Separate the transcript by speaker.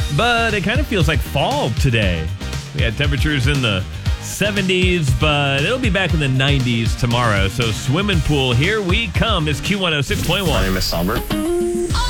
Speaker 1: but it kind of feels like fall today. We had temperatures in the 70s, but it'll be back in the 90s tomorrow. So swimming pool, here we come. It's Q106.1.
Speaker 2: My name is Somber.